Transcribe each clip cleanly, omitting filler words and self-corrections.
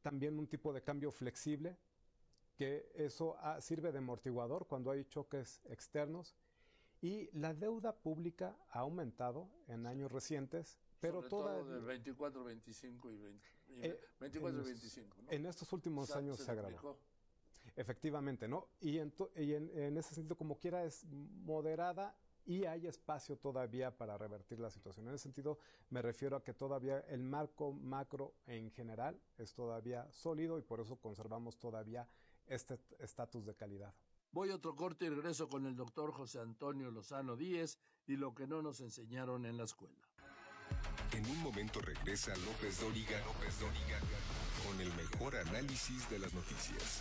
también un tipo de cambio flexible, que eso sirve de amortiguador cuando hay choques externos. Y la deuda pública ha aumentado en años recientes, pero sobre todavía... todo del 24, 25 y 24 y 25, ¿no? En estos últimos años se agravó. duplicó. Efectivamente, ¿no? Y en ese sentido, como quiera, es moderada y hay espacio todavía para revertir la situación. En ese sentido, me refiero a que todavía el marco macro en general es todavía sólido y por eso conservamos todavía este estatus de calidad. Voy a otro corte y regreso con el doctor José Antonio Lozano Díez y lo que no nos enseñaron en la escuela. En un momento regresa López Dóriga con el mejor análisis de las noticias.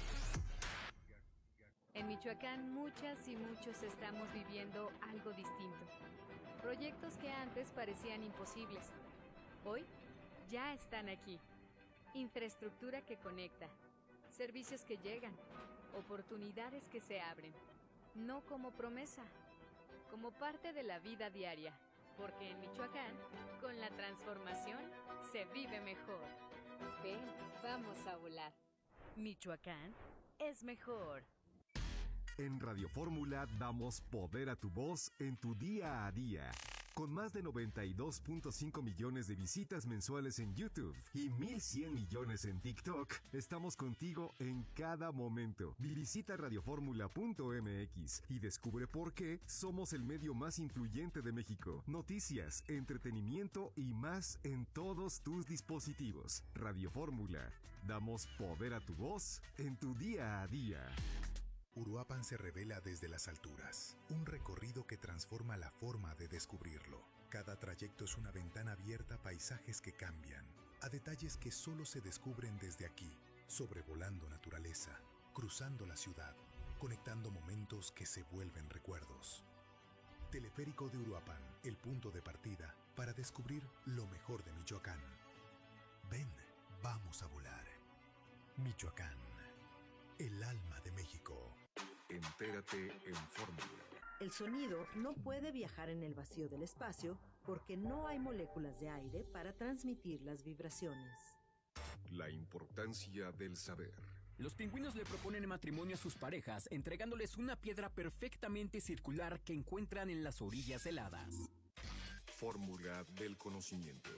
En Michoacán, muchas y muchos estamos viviendo algo distinto. Proyectos que antes parecían imposibles, hoy ya están aquí. Infraestructura que conecta, servicios que llegan, oportunidades que se abren. No como promesa, como parte de la vida diaria. Porque en Michoacán, con la transformación, se vive mejor. Ven, vamos a volar. Michoacán es mejor. En Radio Fórmula damos poder a tu voz en tu día a día. Con más de 92.5 millones de visitas mensuales en YouTube y 1,100 millones en TikTok, estamos contigo en cada momento. Visita radioformula.mx y descubre por qué somos el medio más influyente de México. Noticias, entretenimiento y más en todos tus dispositivos. Radio Fórmula, damos poder a tu voz en tu día a día. Uruapan se revela desde las alturas, un recorrido que transforma la forma de descubrirlo. Cada trayecto es una ventana abierta a paisajes que cambian, a detalles que solo se descubren desde aquí, sobrevolando naturaleza, cruzando la ciudad, conectando momentos que se vuelven recuerdos. Teleférico de Uruapan, el punto de partida para descubrir lo mejor de Michoacán. Ven, vamos a volar. Michoacán, el alma de México. Entérate en Fórmula. El sonido no puede viajar en el vacío del espacio porque no hay moléculas de aire para transmitir las vibraciones. La importancia del saber. Los pingüinos le proponen matrimonio a sus parejas, entregándoles una piedra perfectamente circular que encuentran en las orillas heladas. Fórmula del conocimiento.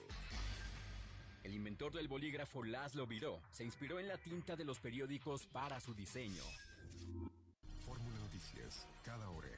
El inventor del bolígrafo Laszlo Biró se inspiró en la tinta de los periódicos para su diseño. Fórmula Noticias, cada hora.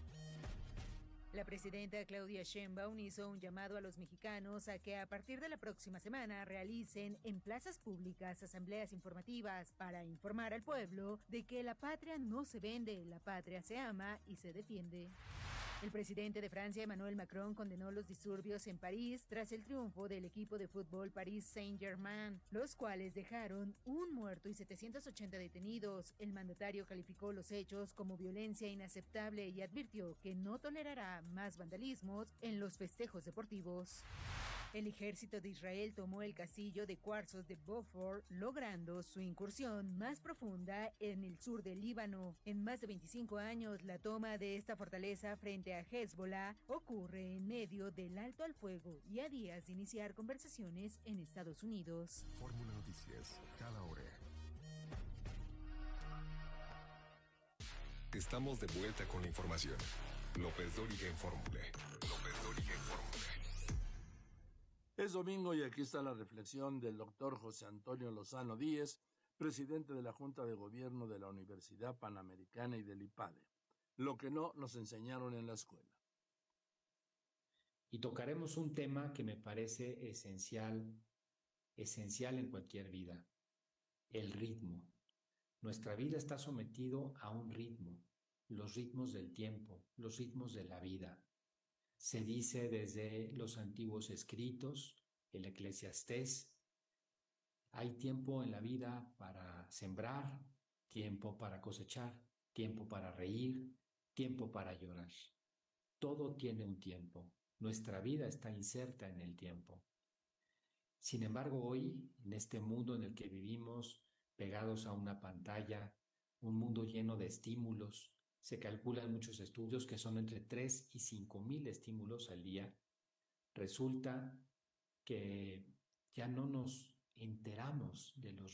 La presidenta Claudia Sheinbaum hizo un llamado a los mexicanos a que a partir de la próxima semana realicen en plazas públicas asambleas informativas para informar al pueblo de que la patria no se vende, la patria se ama y se defiende. El presidente de Francia, Emmanuel Macron, condenó los disturbios en París tras el triunfo del equipo de fútbol Paris Saint-Germain, los cuales dejaron un muerto y 780 detenidos. El mandatario calificó los hechos como violencia inaceptable y advirtió que no tolerará más vandalismos en los festejos deportivos. El ejército de Israel tomó el castillo de cuarzos de Beaufort, logrando su incursión más profunda en el sur del Líbano. En más de 25 años, la toma de esta fortaleza frente a Hezbollah ocurre en medio del alto al fuego y a días de iniciar conversaciones en Estados Unidos. Fórmula Noticias, cada hora. Estamos de vuelta con la información. López Dóriga en Fórmula. López Dóriga en Fórmula. Es domingo y aquí está la reflexión del doctor José Antonio Lozano Díez, presidente de la Junta de Gobierno de la Universidad Panamericana y del IPADE. Lo que no nos enseñaron en la escuela. Y tocaremos un tema que me parece esencial en cualquier vida, el ritmo. Nuestra vida está sometido a un ritmo, los ritmos del tiempo, los ritmos de la vida. Se dice desde los antiguos escritos, el Eclesiastés, hay tiempo en la vida para sembrar, tiempo para cosechar, tiempo para reír, tiempo para llorar. Todo tiene un tiempo. Nuestra vida está inserta en el tiempo. Sin embargo, hoy, en este mundo en el que vivimos, pegados a una pantalla, un mundo lleno de estímulos, se calculan muchos estudios que son entre 3 y 5,000 estímulos al día. Resulta que ya no nos enteramos de los